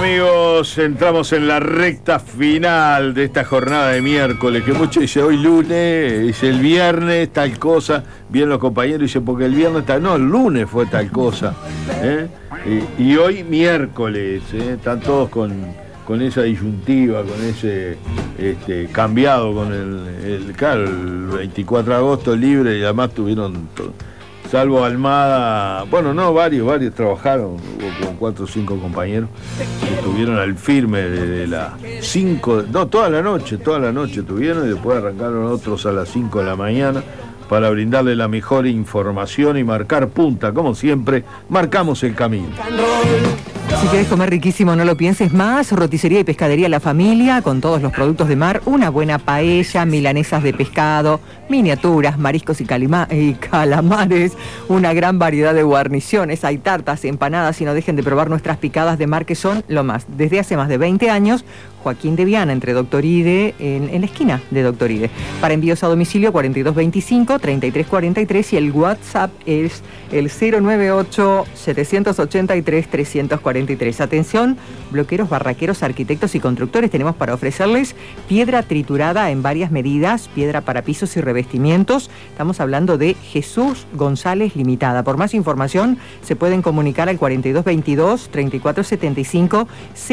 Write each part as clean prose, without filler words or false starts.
amigos, entramos en la recta final de esta jornada de miércoles, que muchos dicen hoy lunes, dice el viernes tal cosa, bien los compañeros dicen porque el viernes tal, no, el lunes fue tal cosa, y hoy miércoles, están todos con esa disyuntiva, con ese cambiado, con el 24 de agosto libre, y además tuvieron salvo Almada, bueno, no, varios trabajaron, hubo como 4 o 5 compañeros que estuvieron al firme de las 5, no, toda la noche tuvieron, y después arrancaron otros a las 5 de la mañana para brindarle la mejor información y marcar punta, como siempre, marcamos el camino. Si querés comer riquísimo, no lo pienses más. Roticería y pescadería La Familia, con todos los productos de mar, una buena paella, milanesas de pescado, miniaturas, mariscos y calamares, una gran variedad de guarniciones. Hay tartas, empanadas, y no dejen de probar nuestras picadas de mar, que son lo más. Desde hace más de 20 años, Joaquín de Viana, entre Doctor Ide, en la esquina de Doctor Ide. Para envíos a domicilio, 4225-3343, y el WhatsApp es el 098-783-343. Atención, bloqueros, barraqueros, arquitectos y constructores. Tenemos para ofrecerles piedra triturada en varias medidas, piedra para pisos y revestimientos. Estamos hablando de Jesús González Limitada. Por más información se pueden comunicar al 4222-3475,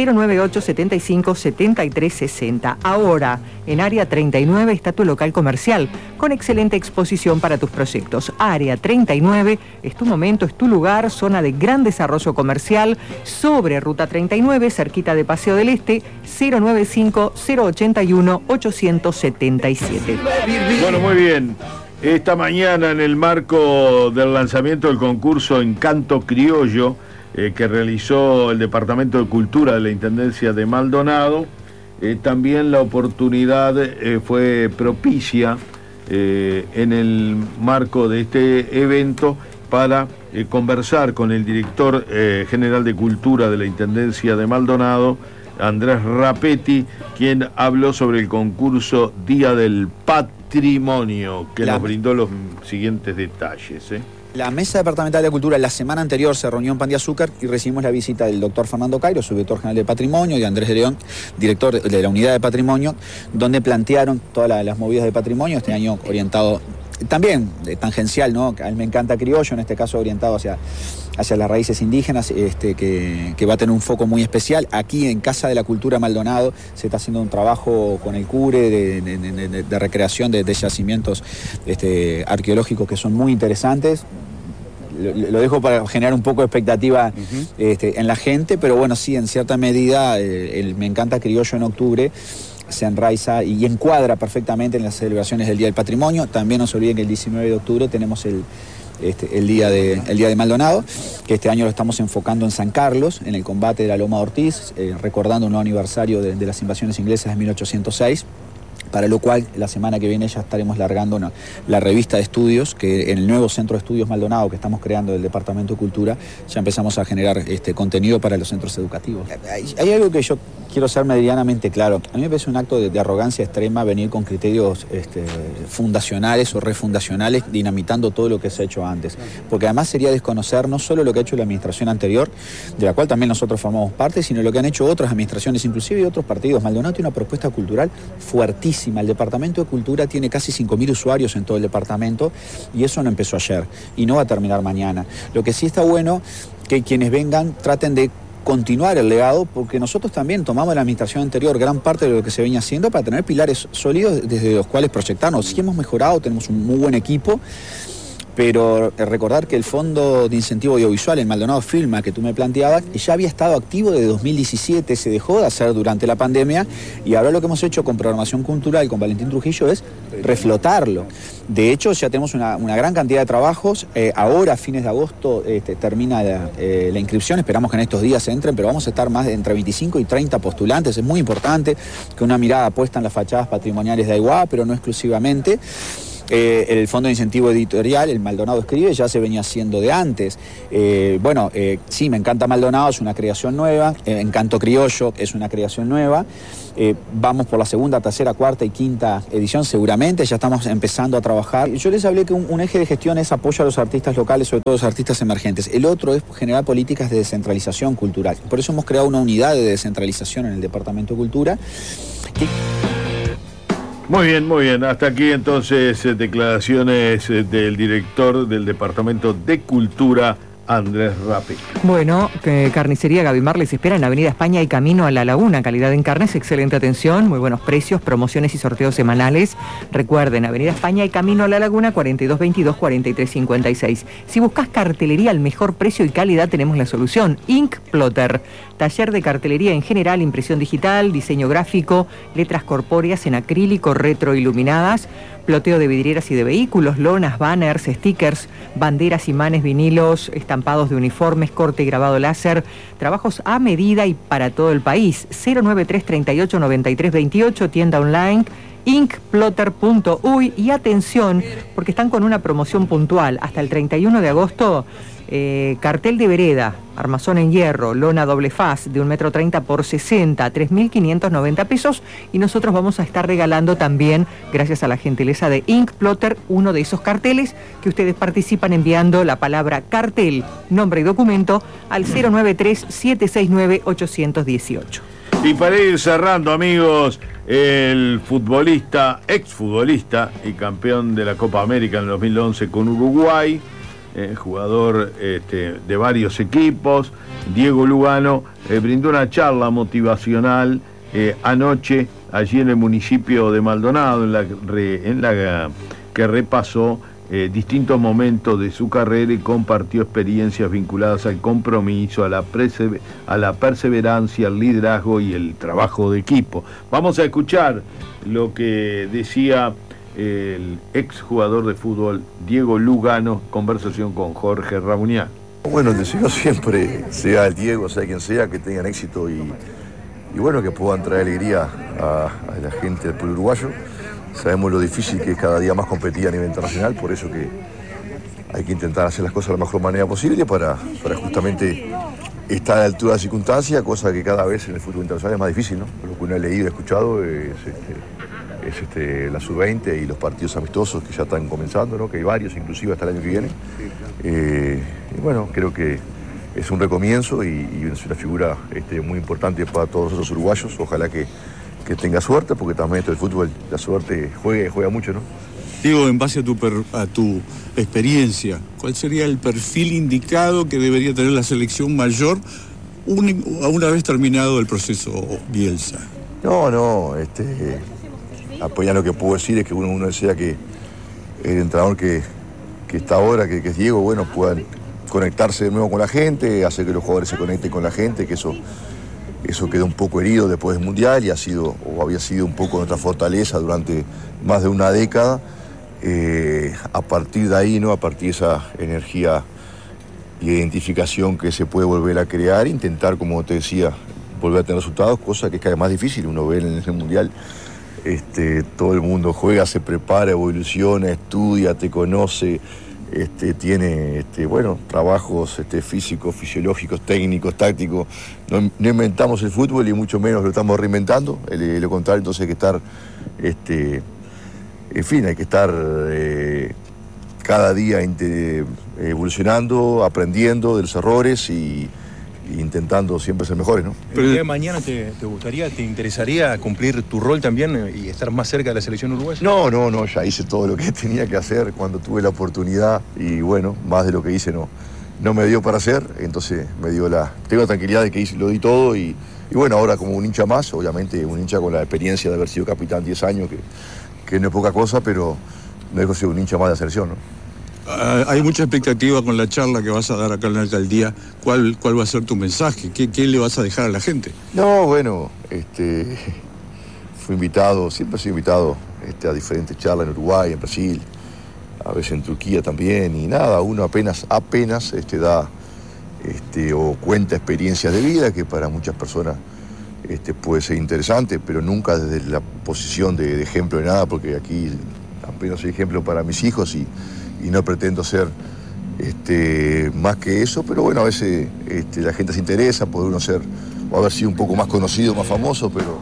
098-75-7360. Ahora, en Área 39 está tu local comercial, con excelente exposición para tus proyectos. Área 39 es tu momento, es tu lugar, zona de gran desarrollo comercial, sobre Ruta 39, cerquita de Paseo del Este, 095-081-877. Bueno, muy bien. Esta mañana, en el marco del lanzamiento del concurso Encanto Criollo, que realizó el Departamento de Cultura de la Intendencia de Maldonado, también la oportunidad fue propicia en el marco de este evento para conversar con el director general de Cultura de la Intendencia de Maldonado, Andrés Rapetti, quien habló sobre el concurso Día del Patrimonio, que nos brindó los siguientes detalles. La Mesa Departamental de Cultura la semana anterior se reunió en Pan de Azúcar y recibimos la visita del doctor Fernando Cairo, subdirector general de Patrimonio, y Andrés de León, director de la Unidad de Patrimonio, donde plantearon todas las movidas de patrimonio, este año orientado también tangencial, ¿no? A mí me encanta criollo, en este caso orientado hacia las raíces indígenas, que va a tener un foco muy especial. Aquí en Casa de la Cultura Maldonado se está haciendo un trabajo con el CURE de recreación de yacimientos arqueológicos que son muy interesantes. Lo dejo para generar un poco de expectativa en la gente, pero bueno, sí, en cierta medida el Me Encanta Criollo en octubre se enraiza y encuadra perfectamente en las celebraciones del Día del Patrimonio. También no se olviden que el 19 de octubre tenemos el día de Maldonado, que este año lo estamos enfocando en San Carlos, en el combate de la Loma de Ortiz, recordando un nuevo aniversario de las invasiones inglesas de 1806. Para lo cual, la semana que viene ya estaremos largando la revista de estudios, que en el nuevo Centro de Estudios Maldonado que estamos creando del Departamento de Cultura, ya empezamos a generar contenido para los centros educativos. Hay algo que yo quiero ser medianamente claro. A mí me parece un acto de arrogancia extrema venir con criterios fundacionales o refundacionales, dinamitando todo lo que se ha hecho antes. Porque además sería desconocer no solo lo que ha hecho la administración anterior, de la cual también nosotros formamos parte, sino lo que han hecho otras administraciones, inclusive otros partidos. Maldonado tiene una propuesta cultural fuertísima. El Departamento de Cultura tiene casi 5.000 usuarios en todo el departamento, y eso no empezó ayer y no va a terminar mañana. Lo que sí está bueno que quienes vengan traten de continuar el legado, porque nosotros también tomamos de la administración anterior gran parte de lo que se venía haciendo para tener pilares sólidos desde los cuales proyectarnos. Sí hemos mejorado, tenemos un muy buen equipo, pero recordar que el Fondo de Incentivo Audiovisual, el Maldonado Filma, que tú me planteabas, ya había estado activo desde 2017, se dejó de hacer durante la pandemia, y ahora lo que hemos hecho con Programación Cultural, con Valentín Trujillo, es reflotarlo. De hecho, ya tenemos una gran cantidad de trabajos. Ahora, a fines de agosto, termina la inscripción, esperamos que en estos días entren, pero vamos a estar más de entre 25 y 30 postulantes. Es muy importante que una mirada puesta en las fachadas patrimoniales de Aiguá, pero no exclusivamente. El Fondo de Incentivo Editorial, el Maldonado Escribe, ya se venía haciendo de antes. Sí, Me Encanta Maldonado es una creación nueva, Encanto Criollo es una creación nueva. Vamos por la segunda, tercera, cuarta y quinta edición seguramente, ya estamos empezando a trabajar. Yo les hablé que un eje de gestión es apoyo a los artistas locales, sobre todo los artistas emergentes. El otro es generar políticas de descentralización cultural. Por eso hemos creado una unidad de descentralización en el Departamento de Cultura. Muy bien. Hasta aquí entonces declaraciones del director del Departamento de Cultura, Andrés Rappi. Bueno, Carnicería Gavimar les espera en Avenida España y camino a La Laguna. Calidad en carnes, excelente atención, muy buenos precios, promociones y sorteos semanales. Recuerden, Avenida España y camino a La Laguna, 4222-4356. Si buscas cartelería al mejor precio y calidad, tenemos la solución. Ink Plotter, taller de cartelería en general, impresión digital, diseño gráfico, letras corpóreas en acrílico, retroiluminadas, ploteo de vidrieras y de vehículos, lonas, banners, stickers, banderas, imanes, vinilos, estampados de uniformes, corte y grabado láser, trabajos a medida y para todo el país. 093 38 93 28, tienda online, inkplotter.uy. Y atención, porque están con una promoción puntual hasta el 31 de agosto. Cartel de vereda, armazón en hierro, lona doble faz de 1,30 m por 60, 3.590 pesos. Y nosotros vamos a estar regalando también, gracias a la gentileza de Ink Plotter, uno de esos carteles que ustedes participan enviando la palabra cartel, nombre y documento al 093-769-818. Y para ir cerrando, amigos, el exfutbolista y campeón de la Copa América en el 2011 con Uruguay, jugador de varios equipos, Diego Lugano, brindó una charla motivacional anoche allí en el municipio de Maldonado, en la que repasó distintos momentos de su carrera y compartió experiencias vinculadas al compromiso, a la perseverancia, al liderazgo y el trabajo de equipo. Vamos a escuchar lo que decía el exjugador de fútbol Diego Lugano, conversación con Jorge Rabuñán. Bueno, el deseo siempre, sea el Diego, sea quien sea, que tengan éxito y bueno, que puedan traer alegría a la gente del pueblo uruguayo. Sabemos lo difícil que es cada día más competir a nivel internacional, por eso que hay que intentar hacer las cosas de la mejor manera posible para justamente estar a la altura de la circunstancia, cosa que cada vez en el fútbol internacional es más difícil, ¿no? Lo que uno ha leído y escuchado es la sub-20 y los partidos amistosos que ya están comenzando, ¿no? Que hay varios, inclusive hasta el año que viene. Y bueno, creo que es un recomienzo y es una figura muy importante para todos nosotros uruguayos. Ojalá que tenga suerte, porque también esto del fútbol, la suerte juega mucho, ¿no? Digo, en base a tu experiencia, ¿cuál sería el perfil indicado que debería tener la selección mayor una vez terminado el proceso Bielsa? No, apoyar lo que puedo decir es que uno desea que el entrenador que está ahora, que es Diego, bueno, puedan conectarse de nuevo con la gente, hacer que los jugadores se conecten con la gente, que eso quedó un poco herido después del Mundial y había sido un poco nuestra fortaleza durante más de una década. A partir de ahí, ¿no? A partir de esa energía y identificación que se puede volver a crear, intentar, como te decía, volver a tener resultados, cosa que es cada vez más difícil. Uno ve en el Mundial, todo el mundo juega, se prepara, evoluciona, estudia, te conoce, tiene trabajos físicos, fisiológicos, técnicos, tácticos. No inventamos el fútbol y mucho menos lo estamos reinventando. Lo contrario, entonces hay que estar, hay que estar cada día evolucionando, aprendiendo de los errores y intentando siempre ser mejores, ¿no? Pero el día de mañana te interesaría cumplir tu rol también y estar más cerca de la selección uruguaya? No, ya hice todo lo que tenía que hacer cuando tuve la oportunidad y bueno, más de lo que hice no me dio para hacer, entonces tengo la tranquilidad de que lo di todo y bueno, ahora como un hincha más, obviamente un hincha con la experiencia de haber sido capitán 10 años, que no es poca cosa, pero no dejo de ser un hincha más de la selección, ¿no? Hay mucha expectativa con la charla que vas a dar acá en la alcaldía. ¿Cuál va a ser tu mensaje? ¿Qué le vas a dejar a la gente? No, bueno, siempre soy invitado a diferentes charlas en Uruguay, en Brasil, a veces en Turquía también, y nada, uno apenas da o cuenta experiencias de vida que para muchas personas puede ser interesante, pero nunca desde la posición de ejemplo de nada, porque aquí pero soy ejemplo para mis hijos y no pretendo ser más que eso, pero bueno, a veces la gente se interesa, puede uno ser o haber sido un poco más conocido, más famoso, pero...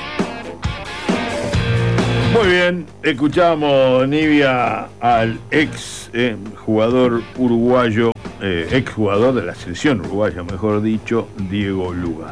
Muy bien, escuchamos, Nivia, al ex jugador uruguayo, ex jugador de la selección uruguaya, mejor dicho, Diego Lugan.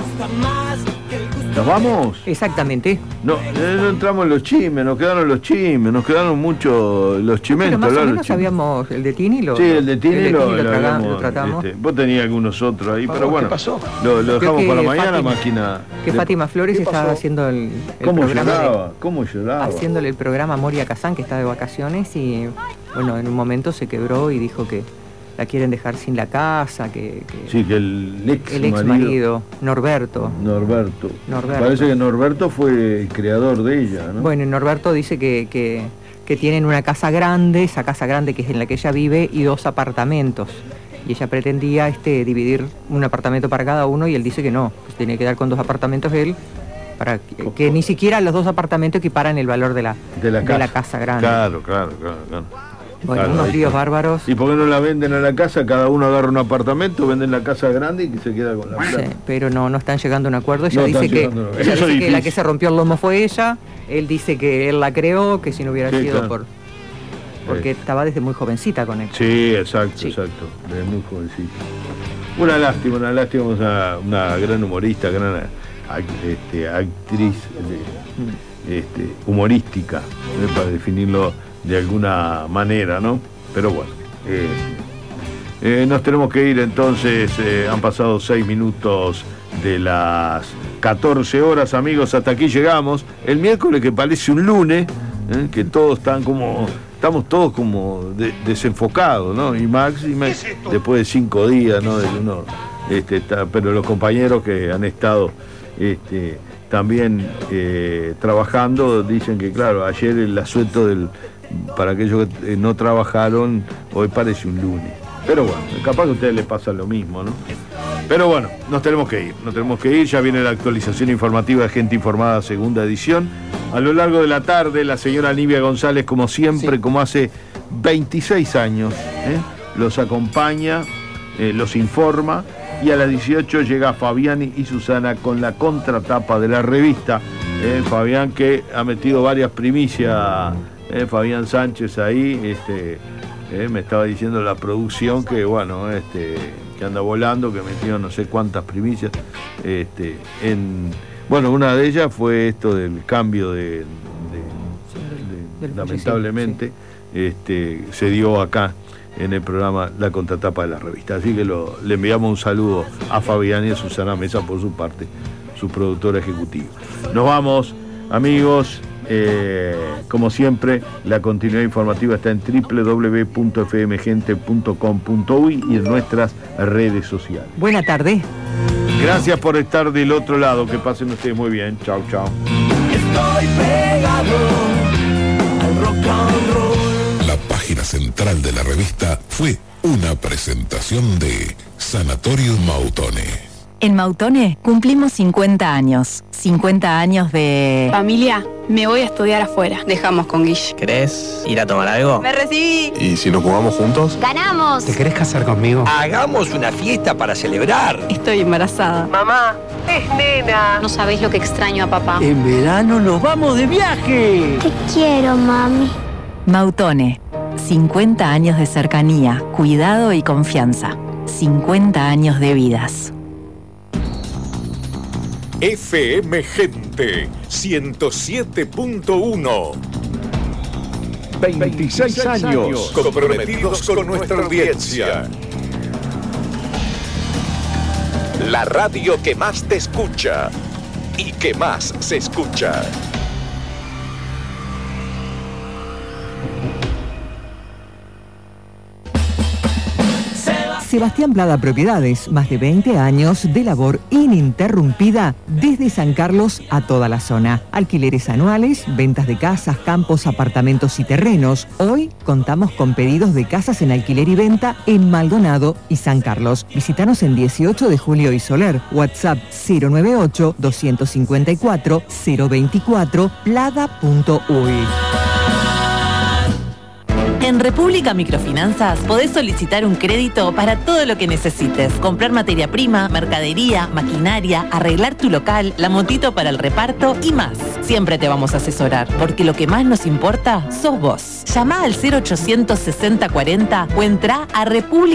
¿Nos vamos? Exactamente. No entramos en los chismes, nos quedaron mucho los chimentos. Pero más o menos sabíamos el de Tini, sí, el de Tini lo tratamos. Vos tenías algunos otros ahí, pero bueno. ¿Qué pasó? Lo dejamos para mañana, Fátima, máquina. Que Fátima Flores estaba haciendo el programa. ¿Cómo lloraba? Haciéndole el programa a Moria Kazán, que está de vacaciones, y bueno, en un momento se quebró y dijo que la quieren dejar sin la casa, sí, que el ex marido, Norberto. Parece que Norberto fue el creador de ella, ¿no? Bueno, Norberto dice que tienen una casa grande, esa casa grande que es en la que ella vive, y 2 apartamentos. Y ella pretendía dividir un apartamento para cada uno, y él dice que no, que se tenía que dar con 2 apartamentos él, para que ni siquiera los 2 apartamentos equiparan el valor de la casa grande. Claro. Bueno, claro, unos líos bárbaros. ¿Y por qué no la venden a la casa? Cada uno agarra un apartamento, venden la casa grande y que se queda con la plata. Sí, pero no están llegando a un acuerdo. Ella dice que la que se rompió el lomo fue ella. Él dice que él la creó, que si no hubiera sido porque estaba desde muy jovencita con él. Sí, exacto. Desde muy jovencita. Una lástima, una gran humorista, gran actriz humorística, para definirlo de alguna manera, ¿no? Pero bueno, nos tenemos que ir entonces, han pasado 6 minutos de las 14 horas, amigos, hasta aquí llegamos. El miércoles, que parece un lunes, que estamos todos como desenfocados, ¿no? Y Max, después de 5 días, ¿no? Pero los compañeros que han estado también trabajando dicen que, claro, ayer el asueto para aquellos que no trabajaron, hoy parece un lunes. Pero bueno, capaz que a ustedes les pasa lo mismo, ¿no? Pero bueno, nos tenemos que ir, ya viene la actualización informativa de Gente Informada, segunda edición. A lo largo de la tarde, la señora Nivia González, como siempre, como hace 26 años, los acompaña, los informa, y a las 18 llega Fabián y Susana con la contratapa de la revista. Fabián, que ha metido varias primicias, Fabián Sánchez ahí, me estaba diciendo la producción que, bueno, que anda volando, que metió no sé cuántas primicias. Bueno, una de ellas fue esto del cambio lamentablemente, se dio acá en el programa La Contratapa de la revista. Así que le enviamos un saludo a Fabián y a Susana Mesa por su parte, su productora ejecutiva. Nos vamos, amigos. Como siempre, la continuidad informativa está en www.fmgente.com.uy y en nuestras redes sociales. Buena tarde. Gracias por estar del otro lado. Que pasen ustedes muy bien. Chau. Estoy pegado al rock and roll. La página central de la revista fue una presentación de Sanatorio Mautone. En Mautone cumplimos 50 años. 50 años de... Familia, me voy a estudiar afuera. Dejamos con Guille. ¿Querés ir a tomar algo? ¡Me recibí! ¿Y si nos jugamos juntos? ¡Ganamos! ¿Te querés casar conmigo? Hagamos una fiesta para celebrar. Estoy embarazada. Mamá, es nena. No sabéis lo que extraño a papá. En verano nos vamos de viaje. Te quiero, mami. Mautone. 50 años de cercanía, cuidado y confianza. 50 años de vidas. FM Gente 107.1. 26 años comprometidos con nuestra audiencia. La radio que más te escucha y que más se escucha. Sebastián Plada Propiedades, más de 20 años de labor ininterrumpida desde San Carlos a toda la zona. Alquileres anuales, ventas de casas, campos, apartamentos y terrenos. Hoy contamos con pedidos de casas en alquiler y venta en Maldonado y San Carlos. Visítanos en 18 de Julio y Soler. WhatsApp 098-254-024, plada.uy. En República Microfinanzas podés solicitar un crédito para todo lo que necesites. Comprar materia prima, mercadería, maquinaria, arreglar tu local, la motito para el reparto y más. Siempre te vamos a asesorar, porque lo que más nos importa sos vos. Llama al 0800 60 40 o entra a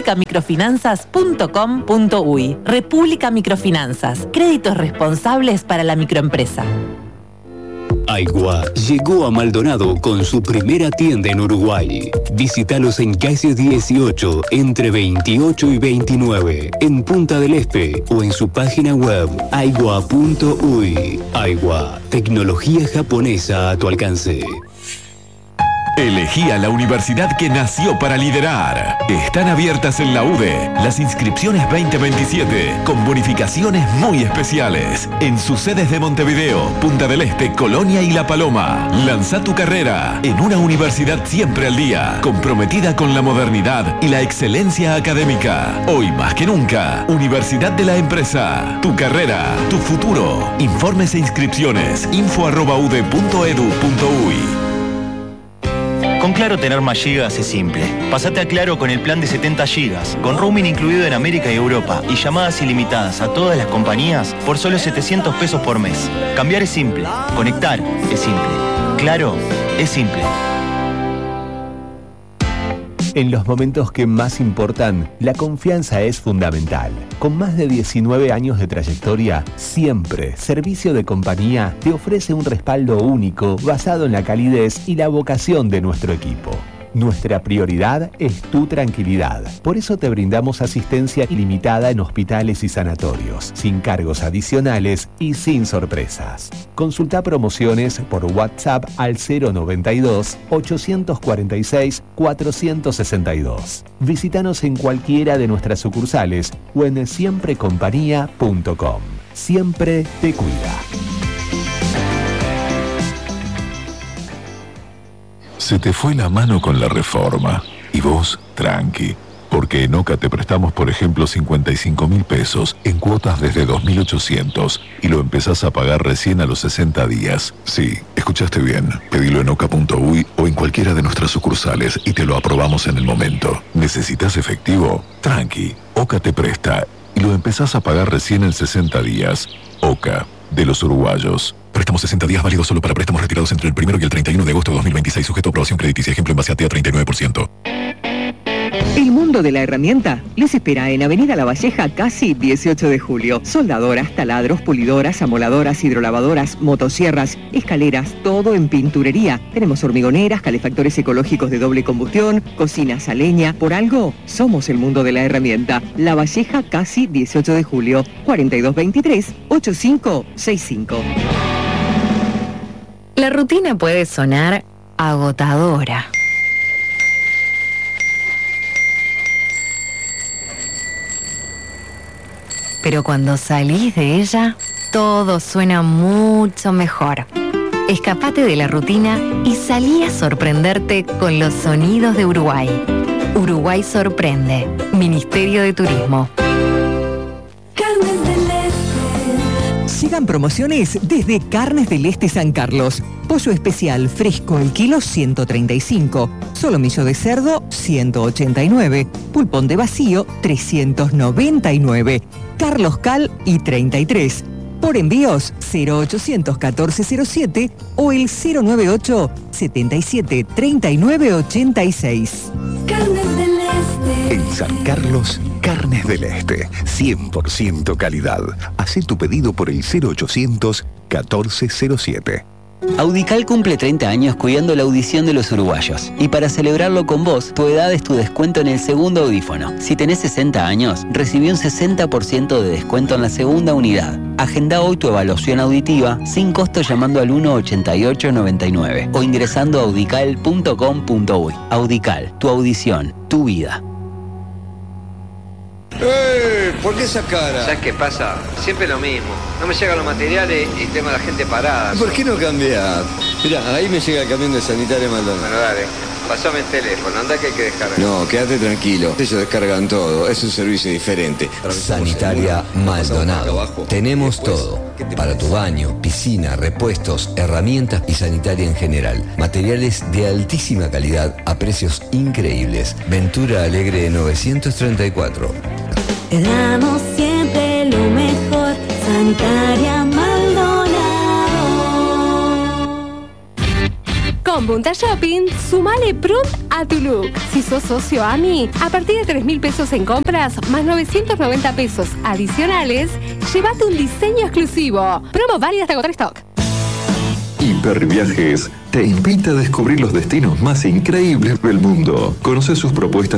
republicamicrofinanzas.com.uy. República Microfinanzas, créditos responsables para la microempresa. Aigua llegó a Maldonado con su primera tienda en Uruguay. Visítalos en calle 18, entre 28 y 29, en Punta del Este, o en su página web aigua.uy. Aigua, tecnología japonesa a tu alcance. Elegí a la universidad que nació para liderar. Están abiertas en la UDE las inscripciones 2027 con bonificaciones muy especiales en sus sedes de Montevideo, Punta del Este, Colonia y La Paloma. Lanza tu carrera en una universidad siempre al día, comprometida con la modernidad y la excelencia académica. Hoy más que nunca, Universidad de la Empresa. Tu carrera, tu futuro. Informes e inscripciones info@ude.edu.uy. Con Claro tener más gigas es simple. Pásate a Claro con el plan de 70 gigas, con roaming incluido en América y Europa y llamadas ilimitadas a todas las compañías por solo 700 pesos por mes. Cambiar es simple, conectar es simple. Claro es simple. En los momentos que más importan, la confianza es fundamental. Con más de 19 años de trayectoria, siempre Servicio de Compañía te ofrece un respaldo único basado en la calidez y la vocación de nuestro equipo. Nuestra prioridad es tu tranquilidad. Por eso te brindamos asistencia ilimitada en hospitales y sanatorios, sin cargos adicionales y sin sorpresas. Consulta promociones por WhatsApp al 092-846-462. Visítanos en cualquiera de nuestras sucursales o en siemprecompañía.com. Siempre te cuida. Se te fue la mano con la reforma y vos, tranqui, porque en Oca te prestamos, por ejemplo, 55.000 pesos en cuotas desde 2.800 y lo empezás a pagar recién a los 60 días. Sí, escuchaste bien. Pedilo en oca.uy o en cualquiera de nuestras sucursales y te lo aprobamos en el momento. ¿Necesitas efectivo? Tranqui, Oca te presta y lo empezás a pagar recién en 60 días. Oca, de los uruguayos. Préstamos 60 días válidos solo para préstamos retirados entre el 1 y el 31 de agosto de 2026, sujeto a aprobación crediticia. Ejemplo en base a TEA 39%. El mundo de la herramienta les espera en Avenida La Valleja, casi 18 de julio. Soldadoras, taladros, pulidoras, amoladoras, hidrolavadoras, motosierras, escaleras, todo en pinturería. Tenemos hormigoneras, calefactores ecológicos de doble combustión, cocinas a leña. Por algo, somos el mundo de la herramienta. La Valleja, casi 18 de julio. 4223-8565. La rutina puede sonar agotadora. Pero cuando salís de ella, todo suena mucho mejor. Escapate de la rutina y salí a sorprenderte con los sonidos de Uruguay. Uruguay sorprende. Ministerio de Turismo. Sigan promociones desde Carnes del Este San Carlos. Pollo especial fresco el kilo 135. Solomillo de cerdo 189. Pulpón de vacío 399. Carlos Cal y 33. Por envíos 0800 1407 o el 098 77 39 86. Carnes del Este. En San Carlos, Carnes del Este. 100% calidad. Hacé tu pedido por el 0800 1407. Audical cumple 30 años cuidando la audición de los uruguayos. Y para celebrarlo con vos, tu edad es tu descuento en el segundo audífono. Si tenés 60 años, recibí un 60% de descuento en la segunda unidad. Agenda hoy tu evaluación auditiva sin costo llamando al 18899 o ingresando a audical.com.uy. Audical, tu audición, tu vida. ¿Por qué esa cara? ¿Sabes qué pasa? Siempre lo mismo. No me llegan los materiales y tengo a la gente parada. ¿Por qué no cambiar? Mirá, ahí me llega el camión de Sanitaria Maldonado. Bueno, dale. Pasame el teléfono, anda que hay que descargar. No, quédate tranquilo. Ellos descargan todo. Es un servicio diferente. Sanitaria Maldonado. Tenemos todo. Para tu baño, piscina, repuestos, herramientas y sanitaria en general. Materiales de altísima calidad a precios increíbles. Ventura Alegre 934. Te damos siempre lo mejor. Sanitaria Maldonado. Con Punta Shopping, sumale pronto a tu look. Si sos socio AMI, a partir de 3.000 pesos en compras, más 990 pesos adicionales, llévate un diseño exclusivo. Promo válida hasta agotar stock. Hiperviajes te invita a descubrir los destinos más increíbles del mundo. Conoce sus propuestas